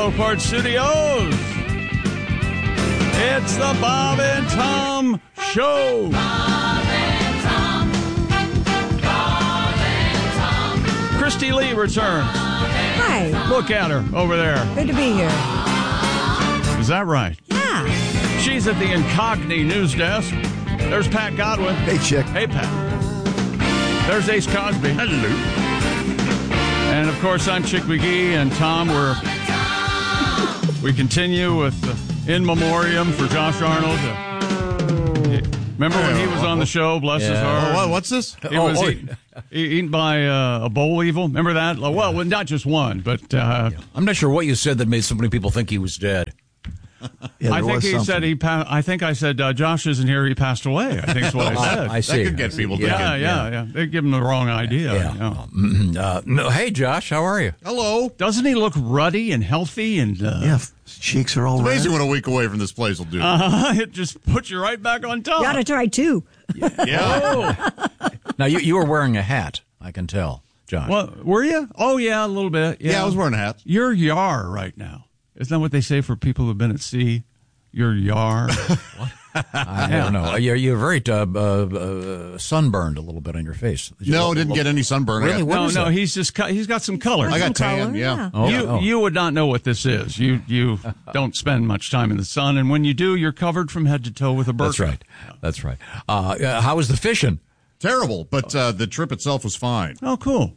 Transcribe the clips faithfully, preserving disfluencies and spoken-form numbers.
Gulfport Studios. It's the Bob and Tom Show. Bob and Tom. Bob and Tom. Christy Lee returns. Hi. Look at her over there. Good to be here. Is that right? Yeah. She's at the Incogni news desk. There's Pat Godwin. Hey, Chick. Hey, Pat. There's Ace Cosby. Hello. And, of course, I'm Chick McGee, and Tom, we're, we continue with uh, In Memoriam for Josh Arnold. Uh, remember when he was on the show, bless Yeah. his heart? Oh, what, what's this? He oh, was oh, eat, eaten by uh, a boll weevil. Remember that? Well, well, not just one, but uh, I'm not sure what you said that made so many people think he was dead. yeah, I there think was he something. said he. Pa- I think I said uh, Josh isn't here. He passed away. I think that's what I said. I see. That could get people Yeah. thinking. yeah, yeah, yeah. They give him the wrong idea. Yeah. you know. Mm, uh, no, hey, Josh, how are you? Hello. Doesn't he look ruddy and healthy and? Uh, Yeah, his cheeks are all red. Amazing what a week away from this place will do. Uh, it just puts you right back on top. You ought to try two. Yeah. Now, you, you were wearing a hat, I can tell, Josh. Well, were you? Oh yeah, a little bit. Yeah, Yeah, I was wearing a hat. You're yar right now. Isn't that what they say for people who've been at sea? You're yar. I don't know. You're, you're very uh, uh, uh, sunburned a little bit on your face. No, didn't get any sunburn. Really? I got, What no, is no, that? he's just cut, he's got some color. I got Some tan, color, yeah. yeah. Oh, you oh. you would not know what this is. You you don't spend much time in the sun, and when you do, you're covered from head to toe with a burqa. That's right. That's right. Uh, uh, how was the fishing? Terrible, but uh, the trip itself was fine. Oh, cool.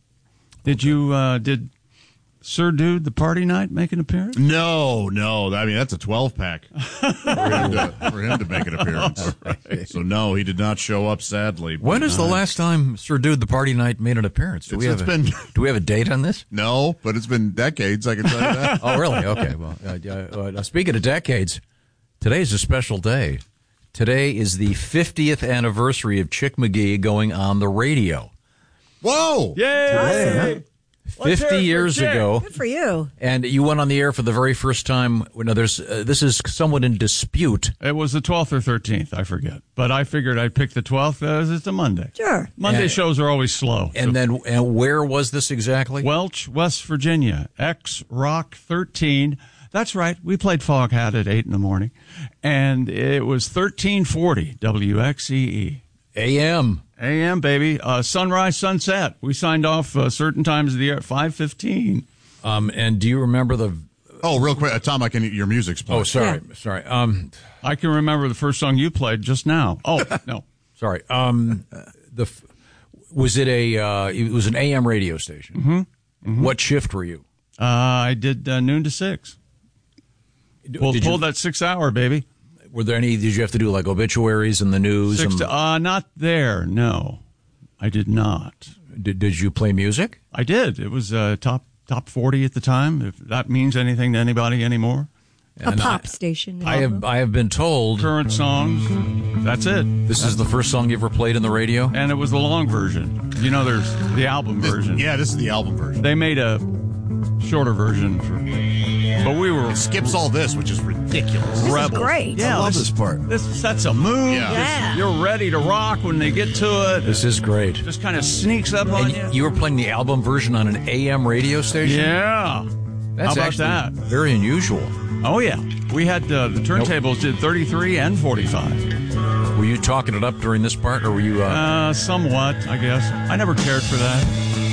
Did you uh, did Sir Dude the party night make an appearance? No, no. I mean, that's a twelve pack for, him to, for him to make an appearance. So, no, he did not show up, sadly. When But, is the uh, last time Sir Dude the Party Night made an appearance? Do we It's- have it's a, been- Do we have a date on this? No, but it's been decades, I can tell you that. Oh, really? Okay. Well, uh, uh, uh, speaking of decades, today's a special day. Today is the fiftieth anniversary of Chick McGee going on the radio. Whoa! Yay! Let's hear it Fifty for years Chick. ago, Good for you. and you went on the air for the very first time. Now, there's uh, this is somewhat in dispute. It was the twelfth or thirteenth, I forget. But I figured I'd pick the twelfth as it's a Monday. Sure. Monday And- shows are always slow. And So- then, and where was this exactly? Welch, West Virginia, X Rock thirteen. That's right. We played Foghat at eight in the morning, and it was thirteen forty W X E E. A M. A M, baby. Uh, sunrise, sunset. We signed off uh, certain times of the year at five fifteen. Um, and do you remember the? Oh, real quick, uh, Tom, I can your music's playing. Oh, sorry, sorry. Um, I can remember the first song you played just now. Oh, no. sorry. Um, the f- was it a? Uh, it was an A M radio station. Mm-hmm. Mm-hmm. What shift were you? Uh, I did uh, noon to six. Pulled, Did you- pulled that six hour, baby. Were there any? Did you have to do like obituaries in the news? Six and, to, uh, not there, no. I did not. did, did you play music? I did. It was uh, top top forty at the time, if that means anything to anybody anymore. A And pop I, station. I have I have been told Current songs, that's it. this is the first song you ever played in the radio. And it was the long version. You know, there's the album This- version. yeah, this is the album version. They made a shorter version for, but we were Skips all this, which is ridiculous. This rebels. is great. Yeah, I love this, this part. this sets a mood. Yeah. Yeah. You're ready to rock when they get to it. This is great. Just kind of sneaks up on And you. you were playing the album version on an A M radio station. Yeah. That's How about actually that? very unusual. Oh yeah. We had uh, the turntables did thirty-three and forty-five. Were you talking it up during this part, or were you? Uh, Uh, somewhat, I guess. I never cared for that.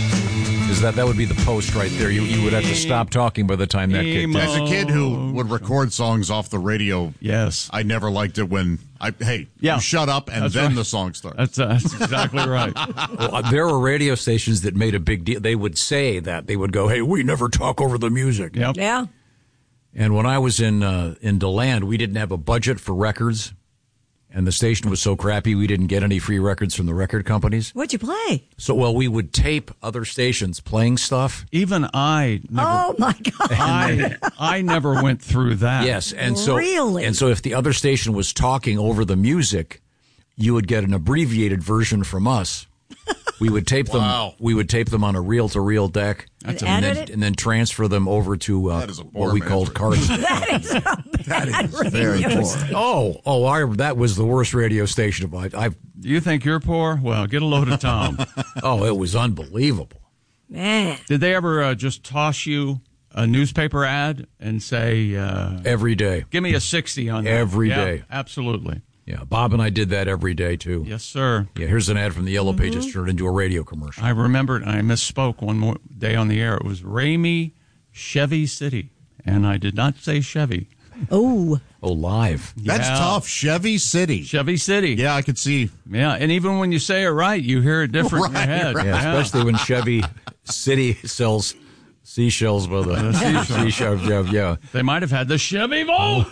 is that that would be the post right there? You you would have to stop talking by the time that kicked Emo. in. As a kid who would record songs off the radio, Yes. I never liked it when I hey, Yeah. you shut up and That's then right. the song starts. That's, uh, that's exactly right. Well, uh, there were radio stations that made a big deal. They would say that they would go, "Hey, we never talk over the music." Yep. Yeah. And when I was in uh, in DeLand, we didn't have a budget for records, and the station was so crappy we didn't get any free records from the record companies. What'd you play? So, well, we would tape other stations playing stuff. Even I never, Oh my God. I, I never went through that. Yes, and so Really? and so if the other station was talking over the music, you would get an abbreviated version from us. We would tape Wow. them. We would tape them on a reel-to-reel deck, And and, edit then, it? and then transfer them over to uh, That is a poor what we man's called radio. cards. That is a bad very radio poor. station. oh, oh, I, that was the worst radio station of I've, I've. You think you're poor? Well, get a load of Tom. Oh, it was unbelievable. Man. Did they ever uh, just toss you a newspaper ad and say, uh, Every day. give me a sixty on that. Every Yeah, day. Absolutely. Yeah, Bob and I did that every day, too. Yes, sir. Yeah, here's an ad from the Yellow Pages turned into a radio commercial. I remembered, and I misspoke one more day on the air. It was Ramey, Chevy City, and I did not say Chevy. Oh, Oh, live. That's Yeah. tough. Chevy City. Chevy City. Yeah, I could see. Yeah, and even when you say it right, you hear it different in Right, your head. right. Yeah, especially when Chevy City sells seashells by the seashell. Yeah, yeah. They might have had the Chevy Volt.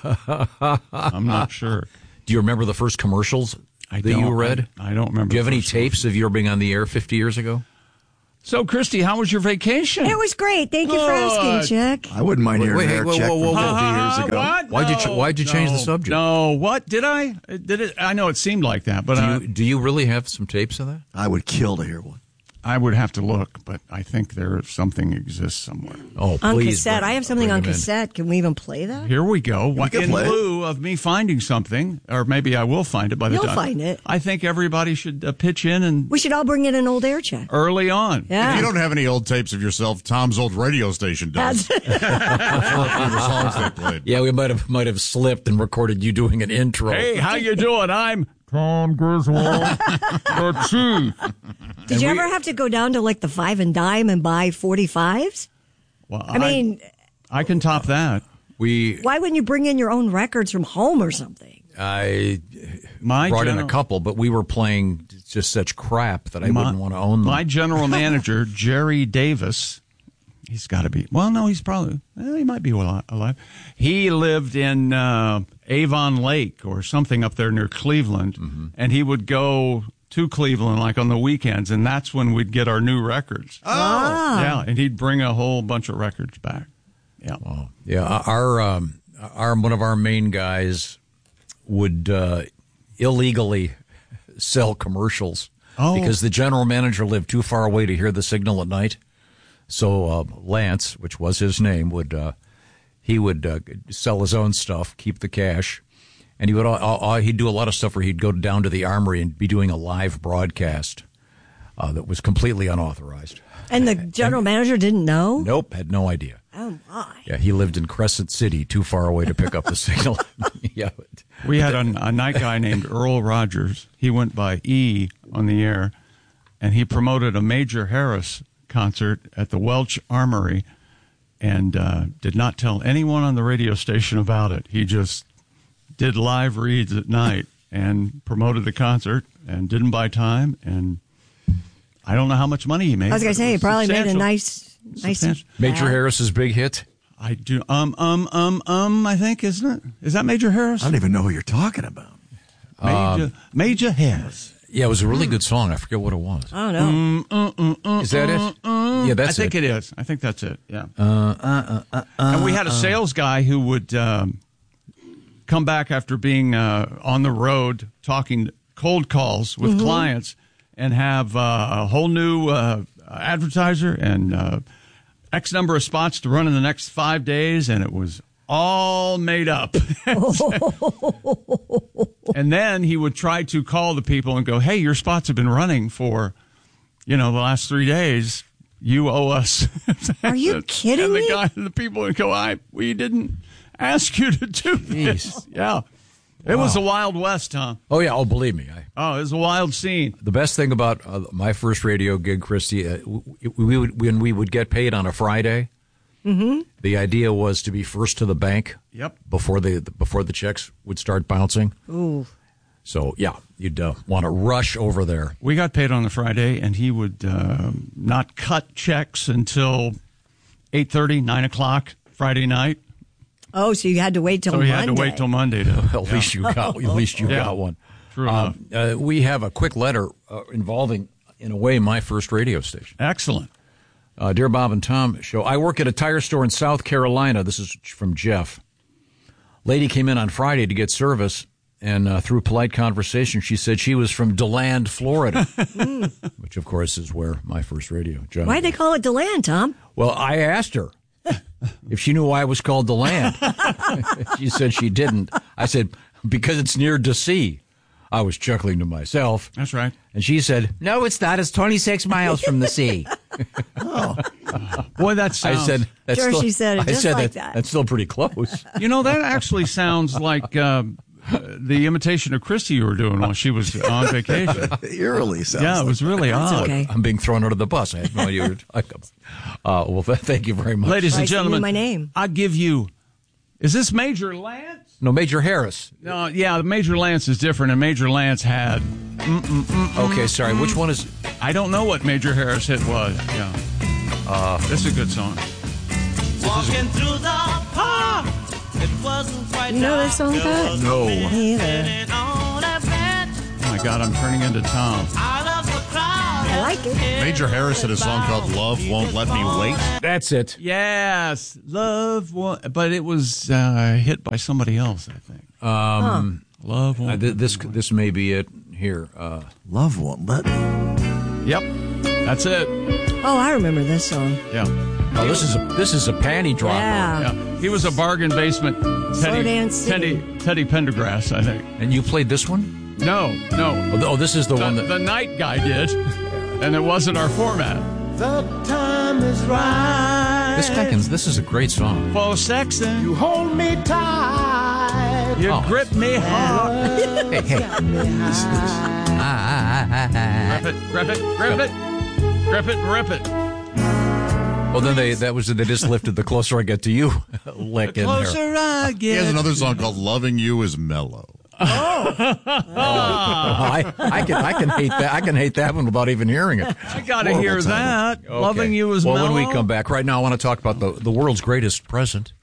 I'm not sure. Do you remember the first commercials I that don't, you read? I, I don't remember. Do you have the any first one. tapes of your being on the air fifty years ago? So, Christy, how was your vacation? it was great. Thank you for asking, Good. Chick. I wouldn't mind hearing wait, Eric whoa, check whoa, whoa, from whoa. fifty years Uh, ago. what? Why'd you ch- No, why'd you change the no, subject? No, what did I? Did it? I know it seemed like that, but Do I, you, do you really have some tapes of that? I would kill to hear one. I would have to look. But I think there something exists somewhere. Oh, On please. cassette. bring- I have something bring on them in. cassette. Can we even play that? Here we go. What, can in play it. lieu of me finding something, or maybe I will find it by the You'll time. find it. I think everybody should uh, pitch in and We should all bring in an old air check. early on. Yeah. If you don't have any old tapes of yourself, Tom's old radio station does. That's- the songs they played. Yeah, we might have might have slipped and recorded you doing an intro. Hey, how you doing? I'm Tom Griswold, the chief. Did you we- ever have to go down to like the five and dime and buy forty-fives? Well, I mean, I can top that. We why wouldn't you bring in your own records from home or something? I My brought in general- a couple, but we were playing just such crap that I My- wouldn't want to own them. My general manager, Jerry Davis, he's got to be, well, no, he's probably, well, he might be al- alive. He lived in uh, Avon Lake or something up there near Cleveland, Mm-hmm. and he would go to Cleveland like on the weekends, and that's when we'd get our new records. Oh. Yeah, and he'd bring a whole bunch of records back. Yeah. Oh, yeah, our um, our one of our main guys would uh, illegally sell commercials Oh. because the general manager lived too far away to hear the signal at night. So uh, Lance, which was his name, would uh, he would uh, sell his own stuff, keep the cash, and he would uh, uh, he'd do a lot of stuff where he'd go down to the Armory and be doing a live broadcast uh, that was completely unauthorized. And the general manager didn't know? Nope, had no idea. Oh, my. Yeah, he lived in Crescent City, too far away to pick up the signal. yeah, but- We had a, a night guy named Earl Rogers. He went by E on the air, and he promoted a Major Harris concert at the Welch Armory and uh, did not tell anyone on the radio station about it. He just did live reads at night and promoted the concert and didn't buy time. And I don't know how much money he made. I was going but to it say, he probably made a substantial. nice, nice. Substantial. Major ad. Harris's big hit. I do. Um, um, um, um, I think, isn't it? Is that Major Harris? I don't even know who you're talking about. Major, Major Harris. Yeah, it was a really good song. I forget what it was. I don't know. Is that it? Yeah, that's I think it. it is. I think that's it. Yeah. Uh, uh, uh, and we had a sales guy who would um, come back after being uh, on the road talking cold calls with clients and have uh, a whole new uh, advertiser and uh, X number of spots to run in the next five days, and it was all made up. And then he would try to call the people and go, hey, your spots have been running for, you know, the last three days. You owe us. Are you kidding and the me? guy, the people would go, I, we didn't ask you to do this. Yeah. It was the Wild West, Tom. Oh, yeah. Oh, believe me. I, Oh, it was a wild scene. the best thing about uh, my first radio gig, Christy, uh, we, we would, when we would get paid on a Friday, mm-hmm. the idea was to be first to the bank Yep. before the before the checks would start bouncing. Ooh. So, yeah, you'd uh, want to rush over there. We got paid on the Friday, and he would uh, not cut checks until eight thirty, nine o'clock Friday night. Oh, so you had to wait till So Monday. he had to wait till Monday to. At least you got at least you Yeah. got one. True Um, uh, we have a quick letter uh, involving, in a way, my first radio station. Excellent. Uh, Dear Bob and Tom show, I work at a tire store in South Carolina. This is from Jeff. Lady came in on Friday to get service, and uh, through polite conversation, she said she was from DeLand, Florida, which, of course, is where my first radio job. Why'd they call it DeLand, Tom? Well, I asked her if she knew why it was called DeLand. She said she didn't. I said, because it's near D C. I was chuckling to myself. That's right. And she said, no, it's not. It's twenty-six miles from the sea. Well, Boy, that I sounds. said that's Sure, still, she said it I just said like that, that. That's still pretty close. You know, that actually sounds like uh, the imitation of Christy you were doing while she was on vacation. Eerily sounds Yeah, it like was really That's odd. okay. I'm being thrown under the bus. I had no idea what you were talking about. Uh, well, th- thank you very much. Ladies and Christ, you knew gentlemen, my name. I give you. Is this Major Lance? No, Major Harris. No, yeah, Major Lance is different, and Major Lance had. Okay, sorry. Which one is? I don't know what Major Harris hit was. Yeah, uh, this is a good song. Walking through the park, it wasn't quite You know that song, Pat? No. Me either. sitting on a bench Oh my God, I'm turning into Tom. out of the crowd. I like it. Major Harris had a song called Love Won't Let Me Wait. That's it. Yes, love, wa- but it was uh, hit by somebody else, I think. Um, Love, uh, won't- th- this this may be it. Here, uh, Love won't let me. Yep, that's it. Oh, I remember this song. Yeah, oh, this is a this is a panty dropper. Yeah. yeah. He was a bargain basement Slow Teddy Dance City. Teddy Teddy Pendergrass, I think. And you played this one? No, no, Oh, th- oh, this is the, the, one that. the night guy did, and it wasn't our format. The time is right. This guy can. This is a great song. For sex and You hold me tight. you Oh. grip me hard. Hey, hey. Ah, ah, ah, ah, ah. Grip it, grip it, grip it, grip it, grip it. Well, then they that was they just lifted the closer I get to you lick in there. Closer I He get. has another song called Loving You Is Mellow. I, I can I can hate that I can hate that one without even hearing it. I gotta hear that. Loving you is well. mellow. When we come back, right now, I want to talk about the the world's greatest present.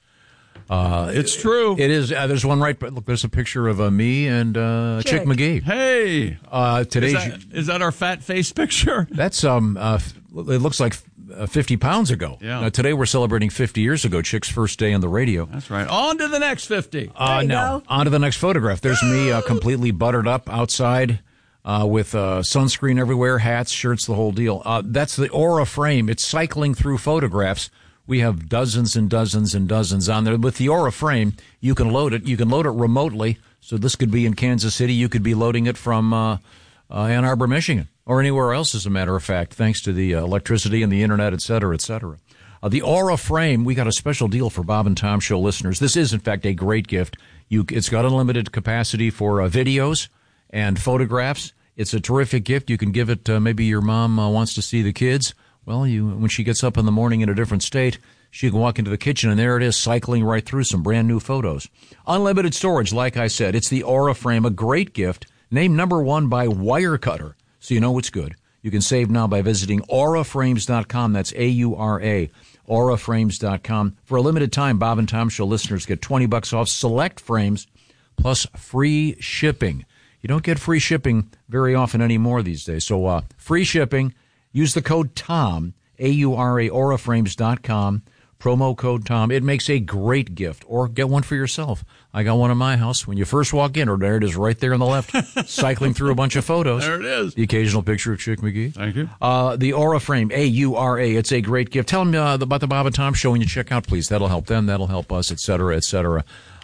Uh, It's true. It is. Uh, there's one right. Look, there's a picture of uh, me and uh, Chick Chick. McGee. Hey, Uh, is today's that, is that our fat face picture? that's um. Uh, f- it looks like uh, fifty pounds ago. Yeah. Now, today we're celebrating fifty years ago. Chick's first day on the radio. That's right. On to the next fifty. Uh, There you no. go. On to the next photograph. There's me uh, completely buttered up outside uh, with uh, sunscreen everywhere, hats, shirts, the whole deal. Uh, that's the Aura frame. It's cycling through photographs. We have dozens and dozens and dozens on there. With the Aura frame, you can load it. You can load it remotely. So this could be in Kansas City. You could be loading it from uh, uh, Ann Arbor, Michigan, or anywhere else, as a matter of fact, thanks to the uh, electricity and the internet, et cetera, et cetera. Uh, the Aura frame, we got a special deal for Bob and Tom Show listeners. This is, in fact, a great gift. You, it's got unlimited capacity for uh, videos and photographs. It's a terrific gift. You can give it, uh, maybe your mom uh, wants to see the kids. Well, you when she gets up in the morning in a different state, she can walk into the kitchen, and there it is, cycling right through some brand new photos. Unlimited storage, like I said. It's the Aura frame, a great gift, named number one by Wirecutter, so you know it's good. You can save now by visiting aura frames dot com. That's A U R A, aura frames dot com. For a limited time, Bob and Tom Show listeners get twenty bucks off select frames plus free shipping. You don't get free shipping very often anymore these days. So uh, free shipping. Use the code TOM, A U R A, aura frames dot com. Promo code Tom. It makes a great gift. Or get one for yourself. I got one in my house. When you first walk in, or there it is right there on the left, cycling through a bunch of photos. There it is. The occasional picture of Chick McGee. Thank you. Uh, the Aura Frame, A U R A. It's a great gift. Tell them uh, about the Bob and Tom Show when you check out, please. That'll help them. That'll help us, et cetera, et cetera.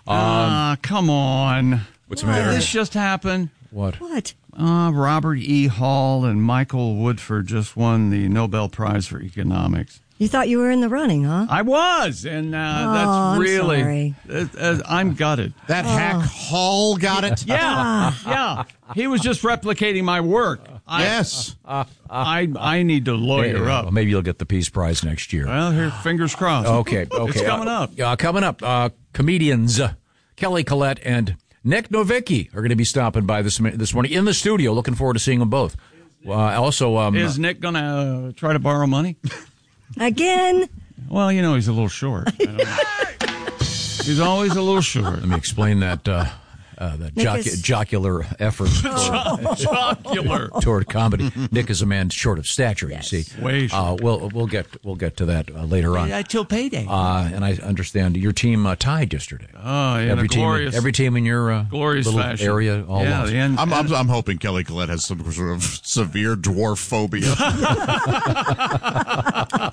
Ah, come on. What's the matter? Did this just happen? What? What? Uh, Robert E. Hall and Michael Woodford just won the Nobel Prize for Economics. You thought you were in the running, huh? I was, and uh, Oh, that's I'm really. sorry. Uh, uh, I'm gutted. That hack Hall got it? Yeah, yeah. He was just replicating my work. I, Yes. I I need to lawyer Hey, up. well, maybe you'll get the Peace Prize next year. Well, here, fingers crossed. Okay, okay. It's coming Uh, up. Uh, coming up, uh, comedians uh, Kelly Collette and Nick Novicki are going to be stopping by this this morning in the studio. Looking forward to seeing them both. Uh, also, um, Is Nick going to uh, try to borrow money? Again? Well, you know, he's a little short. I don't know. He's always a little short. let me explain that uh, uh, that Nick jocu- is- jocular effort toward, Jocular. toward comedy. Nick is a man short of stature. Yes. You see, Way short. uh, we'll we'll get we'll get to that uh, later on. Till payday. Uh, and I understand your team uh, tied yesterday. Oh, in every a team, glorious, every team in your uh, glorious little fashion. area, all yeah, lost. the end, I'm, I'm, I'm hoping Kelly Collette has some sort of severe dwarf phobia.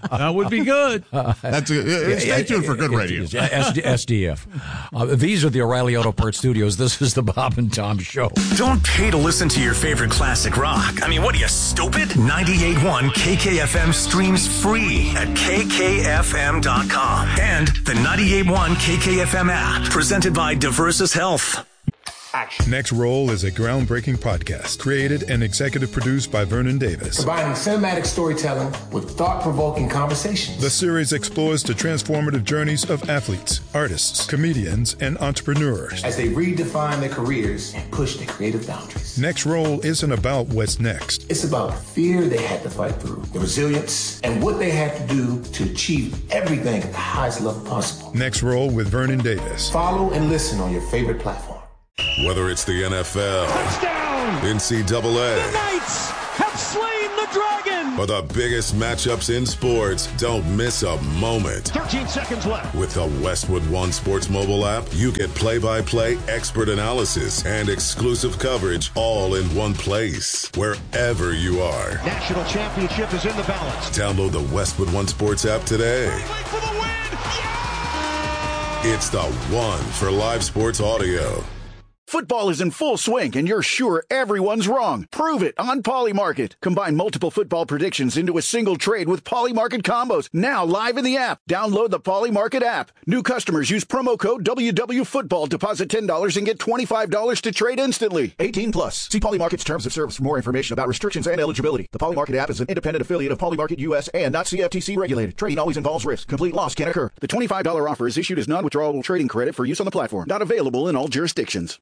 That would be good. That's a, uh, stay tuned for good radio. S D F. Uh, these are the O'Reilly Auto Parts Studios. This is the Bob and Tom Show. Don't pay to listen to your favorite classic rock. I mean, what are you, stupid? ninety-eight point one K K F M streams free at K K F M dot com and the ninety-eight point one K K F M app, presented by Diversus Health. Action. Next Roll is a groundbreaking podcast created and executive produced by Vernon Davis. Combining cinematic storytelling with thought-provoking conversations. The series explores the transformative journeys of athletes, artists, comedians, and entrepreneurs as they redefine their careers and push their creative boundaries. Next Roll isn't about what's next. It's about the fear they had to fight through, the resilience, and what they had to do to achieve everything at the highest level possible. Next Roll with Vernon Davis. Follow and listen on your favorite platform. Whether it's the N F L, touchdown, N C double A, the Knights have slain the dragon, or the biggest matchups in sports, don't miss a moment. thirteen seconds left. With the Westwood One Sports mobile app, you get play-by-play, expert analysis, and exclusive coverage all in one place, wherever you are. National championship is in the balance. Download the Westwood One Sports app today. For the win. Yeah! It's the one for live sports audio. Football is in full swing, and you're sure everyone's wrong. Prove it on Polymarket. Combine multiple football predictions into a single trade with Polymarket combos. Now live in the app. Download the Polymarket app. New customers use promo code W W Football. Deposit ten dollars and get twenty-five dollars to trade instantly. eighteen plus. See Polymarket's terms of service for more information about restrictions and eligibility. The Polymarket app is an independent affiliate of Polymarket U S and not C F T C regulated. Trading always involves risk. Complete loss can occur. The twenty-five dollars offer is issued as non-withdrawable trading credit for use on the platform. Not available in all jurisdictions.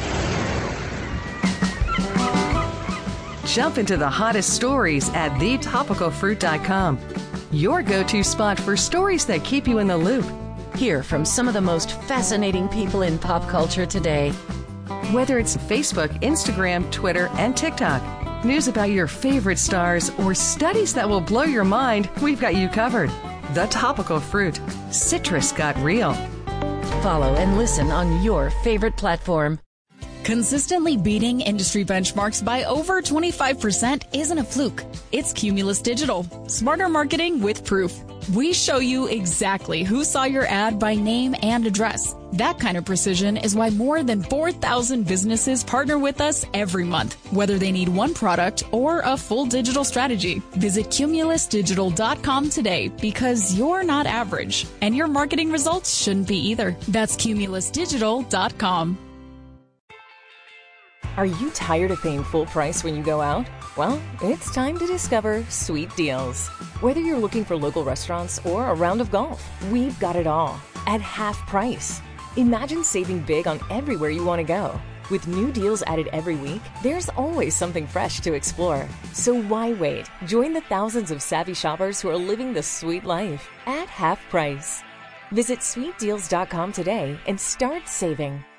Jump into the hottest stories at the topical fruit dot com. Your go-to spot for stories that keep you in the loop. Hear from some of the most fascinating people in pop culture today. Whether it's Facebook, Instagram, Twitter, and TikTok, news about your favorite stars, or studies that will blow your mind, we've got you covered. The Topical Fruit. Citrus got real. Follow and listen on your favorite platform. Consistently beating industry benchmarks by over twenty-five percent isn't a fluke. It's Cumulus Digital. Smarter marketing with proof. We show you exactly who saw your ad by name and address. That kind of precision is why more than four thousand businesses partner with us every month, whether they need one product or a full digital strategy. Visit Cumulus Digital dot com today, because you're not average, and your marketing results shouldn't be either. That's Cumulus Digital dot com. Are you tired of paying full price when you go out? Well, it's time to discover Sweet Deals. Whether you're looking for local restaurants or a round of golf, we've got it all at half price. Imagine saving big on everywhere you want to go. With new deals added every week, there's always something fresh to explore. So why wait? Join the thousands of savvy shoppers who are living the sweet life at half price. Visit Sweet Deals dot com today and start saving.